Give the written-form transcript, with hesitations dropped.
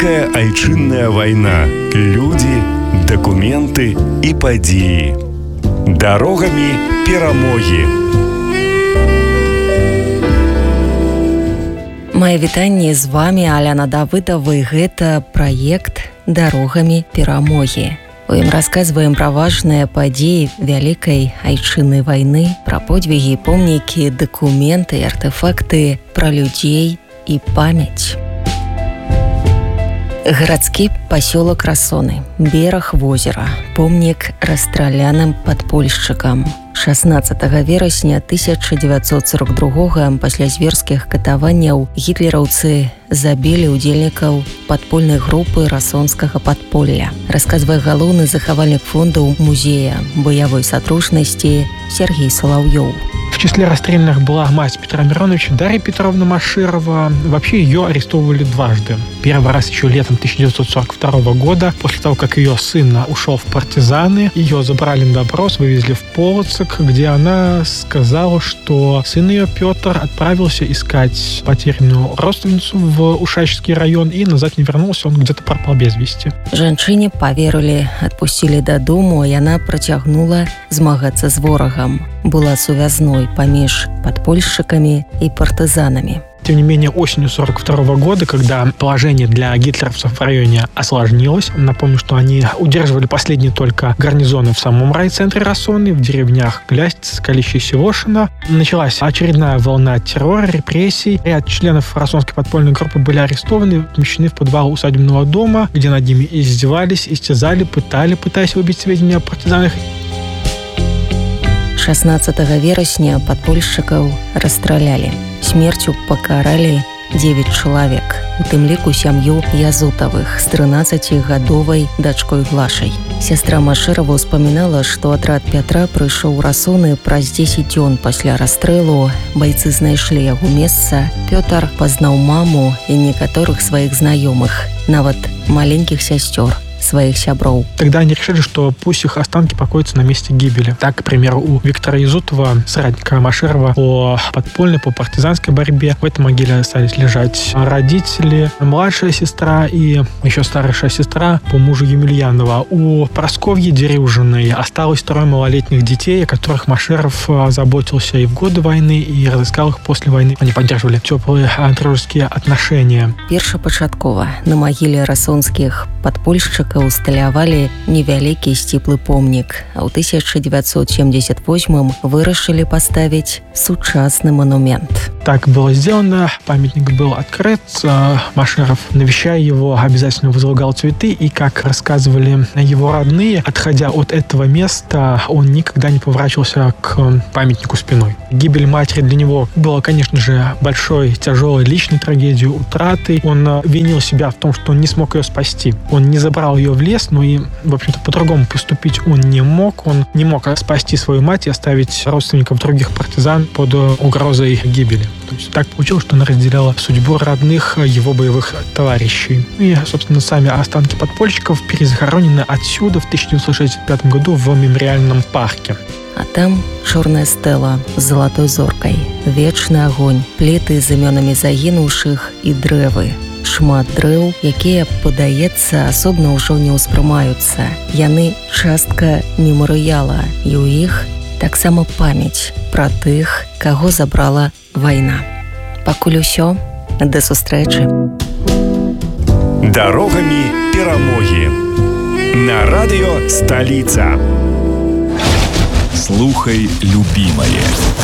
Вялікая айчынная вайна. Людзі, дакументы і падзеі. Дарогамі перамогі. Мае вітанне, з вами Аляна Давыдова, і гэта праект «Дарогамі перамогі». У ім расказваем пра важныя падзеі вялікай айчыннай вайны, пра подвігі, помнікі, дакументы, артефакты, пра людзей і памяць. Гарадскі пасёлак Расоны, бераг возера, помнік расстраляным падпольшчыкам. 16 верасня 1942 пасля зверскіх катаванняў гітлераўцы забілі ўдзельнікаў падпольнай групы расонскага падполля. Расказвае галоўны захавальнік фондаў музея баявой сатрушнасці Сергей Соловьёв. В числе расстрелянных была мать Петра Мироновича, Дарья Петровна Маширова. Вообще ее арестовывали дважды. Первый раз еще летом 1942 года, после того, как ее сын ушел в партизаны. Ее забрали на допрос, вывезли в Полоцк, где она сказала, что сын ее Петр отправился искать потерянную родственницу в Ушачский район и назад не вернулся, он где-то пропал без вести. Жанчыне поверили, отпустили дадому, и она процягнула змагацца з ворагам. Была сувязной паміж падпольшчыкамі и партизанами. Тем не менее, осенью 1942 года, когда положение для гитлеровцев в районе осложнилось, напомню, что они удерживали последние только гарнизоны в самом райцентре Расоны, в деревнях Глястица, Калище и Севошино, началась очередная волна террора, репрессий. Ряд членов расонской подпольной группы были арестованы, помещены в подвал усадебного дома, где над ними издевались, истязали, пытаясь выбить сведения о партизанах. 16 верасня падпольшчыкаў расстралялі. Смерцю пакаралі 9 чалавек, у тым ліку сям'ю Язутавых з 13-гадовай дачкой Глашай. Сястра Машырова ўспамінала, што атрад Пятра прыйшоў у Расоны праз 10 дзён пасля расстрэлу. Байцы знайшлі яго месца. Пётр пазнаў маму і некаторых сваіх знаёмых, нават маленькіх сясцёр, своих сяброў. Тогда они решили, что пусть их останки покоятся на месте гибели. Так, к примеру, у Виктора Язутова, соратника Маширова, по подпольной, по партизанской борьбе в этой могиле остались лежать родители, младшая сестра и еще старшая сестра по мужу Емельянова. У Просковьи Дерюжиной осталось 3 малолетних детей, о которых Маширов заботился и в годы войны, и разыскал их после войны. Они поддерживали теплые дружеские отношения. Першапачаткова на могиле расонских падпольшчыкаў усталявалі невялікі сціплы помнік, а ў 1978 вырашылі паставіць сучасны монумент. Так было сделано, памятник был открыт, Маширов, навещая его, обязательно возлагал цветы, и, как рассказывали его родные, отходя от этого места, он никогда не поворачивался к памятнику спиной. Гибель матери для него была, конечно же, большой, тяжелой личной трагедией, утратой. Он винил себя в том, что он не смог ее спасти. Он не забрал ее в лес, но и, в общем-то, по-другому поступить он не мог. Он не мог спасти свою мать и оставить родственников других партизан под угрозой гибели. То есть так получилось, что она разделяла судьбу родных его боевых товарищей. И, собственно, сами останки подпольщиков перезахоронены отсюда в 1965 году в мемориальном парке. А там чорная стэла з залатой зоркай, вечны агонь, пліты з імёнамі загінуўшых і дрэвы. Шмат дрэў, якія, падаецца, асобна ўжо не ўспрымаюцца. Яны частка мемарыяла, і ў іх таксама памяць пра тых, каго забрала вайна. Пакуль усё, да сустрэчы. Дарогамі перамогі. На радыё Сталіца. Слухай любімае.